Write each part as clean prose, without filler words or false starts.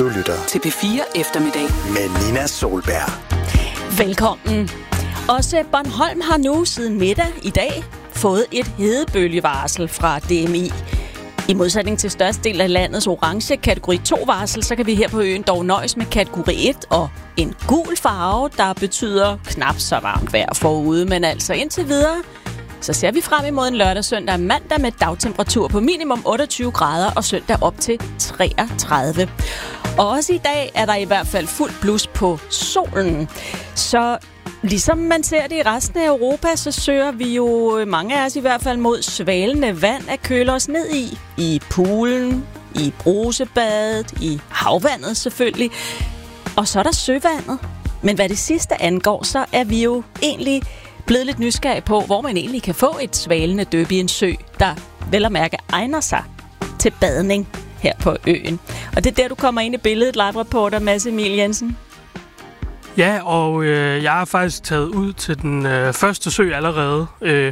Du lytter til P4 Eftermiddag med Nina Solberg. Velkommen. Også Bornholm har nu siden middag i dag fået et hedebølgevarsel fra DMI. I modsætning til størstedelen af landets orange kategori 2-varsel, så kan vi her på øen dog nøjes med kategori 1 og en gul farve, der betyder knap så varmt vejr forude. Men altså indtil videre, så ser vi frem imod en lørdag, søndag og mandag med dagtemperatur på minimum 28 grader og søndag op til 33. Og også i dag er der i hvert fald fuld blus på solen. Så ligesom man ser det i resten af Europa, så søger vi jo, mange af os i hvert fald, mod svalende vand at køle os ned i. I poolen, i brusebadet, i havvandet selvfølgelig. Og så er der søvandet. Men hvad det sidste angår, så er vi jo egentlig blevet lidt nysgerrige på, hvor man egentlig kan få et svalende dyb i en sø, der vel at mærke egner sig til badning her på øen. Og det er der, du kommer ind i billedet, live-reporter Mads Emil Jensen. Ja, og jeg har faktisk taget ud til den første sø allerede,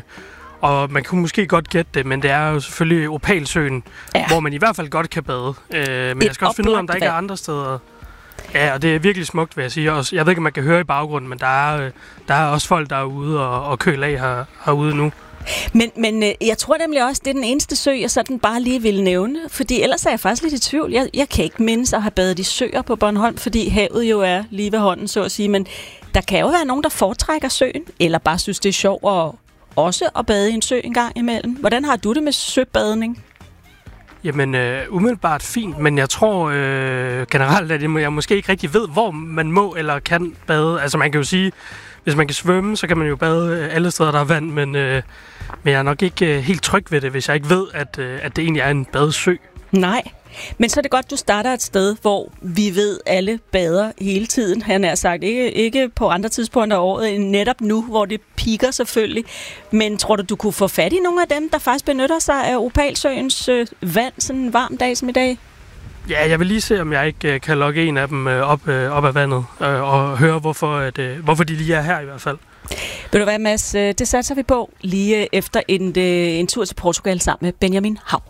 og man kunne måske godt gætte det, men det er jo selvfølgelig Opalsøen, ja, hvor man i hvert fald godt kan bade. Men jeg skal også finde ud af, om der ikke er andre steder. Ja, og det er virkelig smukt, vil jeg sige. Og jeg ved ikke, om man kan høre i baggrunden, men der er også folk, der er ude og køle af herude nu. Men jeg tror nemlig også, det er den eneste sø, jeg sådan bare lige vil nævne. Fordi ellers er jeg faktisk lidt i tvivl. Jeg kan ikke mindes at have badet i søer på Bornholm, fordi havet jo er lige ved hånden, så at sige. Men der kan jo være nogen, der foretrækker søen, eller bare synes, det er sjovt også at bade i en sø en gang imellem. Hvordan har du det med søbadning? Jamen, umiddelbart fint, men jeg tror generelt, at jeg måske ikke rigtig ved, hvor man må eller kan bade. Altså, man kan jo sige, hvis man kan svømme, så kan man jo bade alle steder, der er vand, men jeg er nok ikke helt tryg ved det, hvis jeg ikke ved, at det egentlig er en badesø. Nej, men så er det godt, du starter et sted, hvor vi ved, alle bader hele tiden. Han er sagt ikke på andre tidspunkter af året end netop nu, hvor det piker selvfølgelig. Men tror du kunne få fat i nogle af dem, der faktisk benytter sig af Opalsøens vand sådan en varm dag som i dag? Ja, jeg vil lige se, om jeg ikke kan logge en af dem op af vandet og høre, hvorfor de lige er her i hvert fald. Ved du hvad, Mads? Det satser vi på lige efter en tur til Portugal sammen med Benjamin Hav.